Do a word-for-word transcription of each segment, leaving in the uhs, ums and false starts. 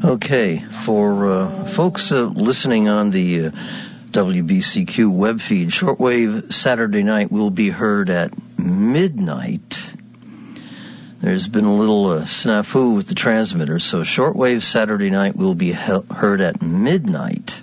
Okay, for uh, folks uh, listening on the uh, W B C Q web feed, shortwave Saturday night will be heard at midnight. There's been a little uh, snafu with the transmitter, so shortwave Saturday night will be he- heard at midnight.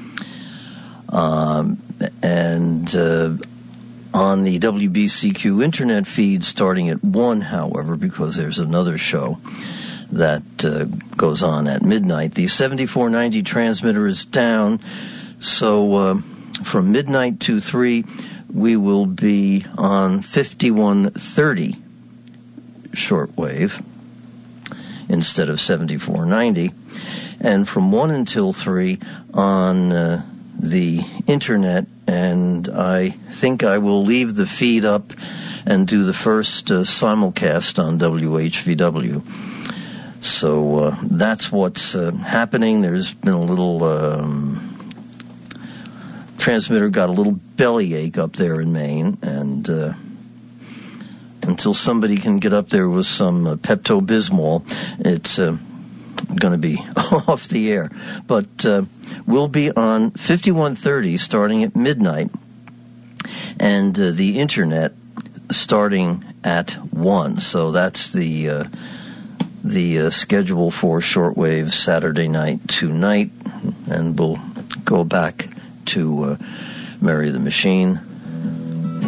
Um, and uh, on the W B C Q internet feed starting at one, however, because there's another show that uh, goes on at midnight. The seventy-four ninety transmitter is down, so uh, from midnight to three, we will be on fifty-one thirty shortwave instead of seventy-four ninety, and from one until three on uh, the internet, and I think I will leave the feed up and do the first uh, simulcast on W H V W. So uh, that's what's uh, happening. There's been a little um, transmitter got a little bellyache up there in Maine, and uh, until somebody can get up there with some uh, Pepto-Bismol, it's uh, going to be off the air. But uh, we'll be on fifty-one thirty starting at midnight, and uh, the internet starting at one. So that's the uh, the uh, schedule for shortwave Saturday night tonight, and we'll go back to uh, Mary the Machine